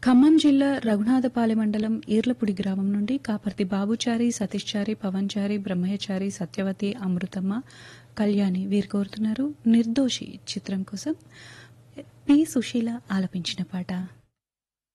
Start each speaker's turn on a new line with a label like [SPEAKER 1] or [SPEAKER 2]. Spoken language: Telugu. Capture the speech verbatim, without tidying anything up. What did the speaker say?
[SPEAKER 1] ఖమ్మం జిల్లా రఘునాథపాలెం మండలం ఈర్లపుడి గ్రామం నుండి కాపర్తి బాబుచారి, సతీష్చారి, పవన్చారి, బ్రహ్మయ్యచారి, సత్యవతి, అమృతమ్మ, కళ్యాణి వీరు కోరుతున్నారు. నిర్దోషి చిత్రం కోసం పి సుశీల ఆలపించిన పాట.